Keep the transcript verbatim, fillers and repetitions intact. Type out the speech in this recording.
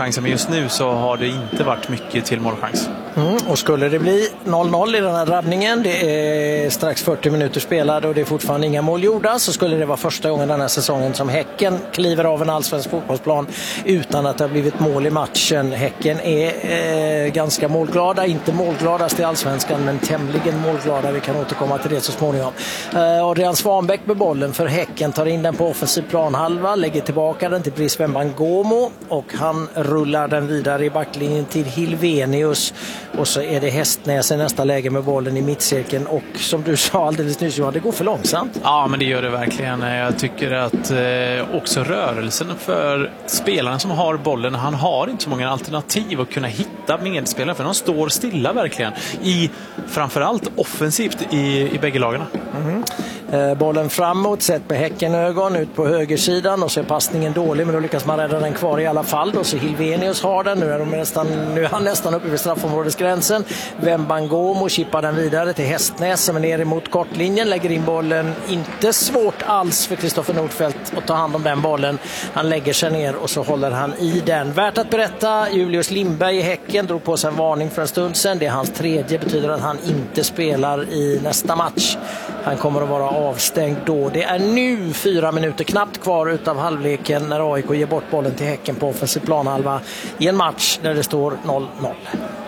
målchanser, men just nu så har det inte varit mycket till målchans. Mm, och skulle det bli noll noll i den här drabbningen, det är strax fyrtio minuter spelade och det är fortfarande inga mål gjorda, så skulle det vara första gången den här säsongen som Häcken kliver av en allsvensk fotbollsplan utan att det har blivit mål i matchen. Häcken är eh, ganska målglada, inte målgladast i allsvenskan, men tämligen målglada. Vi kan återkomma till det så småningom. Eh, Adrian Svanbäck med bollen för Häcken, tar in den på offensiv planhalva, lägger tillbaka den till Brice Wembangomo och han rullar den vidare i backlinjen till Hilvenius. Och så är det Hästnäs i nästa läge med bollen i mittcirkeln, och som du sa alldeles nyss, Johan, det går för långsamt. Ja, men det gör det verkligen. Jag tycker att eh, också rörelsen för spelaren som har bollen, han har inte så många alternativ att kunna hitta medspelare, för de står stilla verkligen i framförallt offensivt i, i bägge lagarna. Mm. Eh, bollen framåt, sett med Häckenögon ut på högersidan, och så är passningen dålig, men då lyckas man rädda den kvar i alla fall. Då så Hilvenius har den, nu är, de nästan, nu är han nästan uppe vid straffområdesgränsen. Wembangomo chippar den vidare till Hästnäs som är ner emot kortlinjen, lägger in bollen. Inte svårt alls för Kristoffer Nordfeldt att ta hand om den bollen. Han lägger sig ner och så håller han i den. Värt att berätta, Julius Lindberg i Häcken drog på sig en varning för en stund sedan. Det är hans tredje, betyder att han inte spelar i nästa match. Han kommer att vara avstängd då. Det är nu fyra minuter knappt kvar utav halvleken när A I K ger bort bollen till Häcken på offensiv planhalva i en match där det står noll noll.